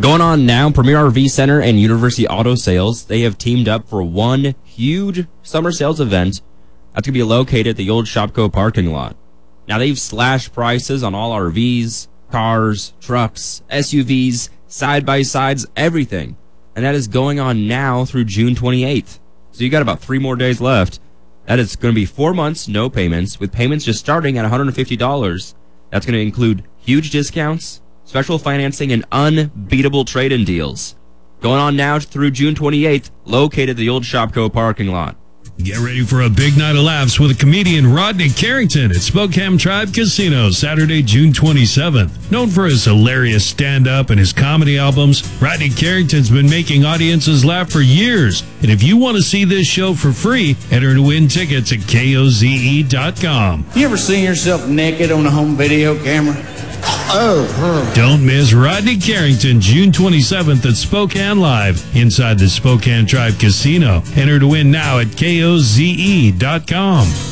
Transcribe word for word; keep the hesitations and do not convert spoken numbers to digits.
Going on now, Premier R V Center and University Auto Sales, they have teamed up for one huge summer sales event that's going to be located at the old Shopko parking lot. Now, they've slashed prices on all R Vs, cars, trucks, S U Vs, side-by-sides, everything. And that is going on now through June twenty-eighth. So you got about three more days left. That is going to be four months, no payments, with payments just starting at one hundred fifty dollars. That's going to include huge discounts, special financing, and unbeatable trade-in deals. Going on now through June twenty-eighth, located at the old Shopko parking lot. Get ready for a big night of laughs with comedian Rodney Carrington at Spokane Tribe Casino, Saturday, June twenty-seventh. Known for his hilarious stand-up and his comedy albums, Rodney Carrington's been making audiences laugh for years. And if you want to see this show for free, enter to win tickets at K O Z E dot com. You ever seen yourself naked on a home video camera? Oh, huh. Don't miss Rodney Carrington, June twenty-seventh at Spokane Live, inside the Spokane Tribe Casino. Enter to win now at K O Z E dot com.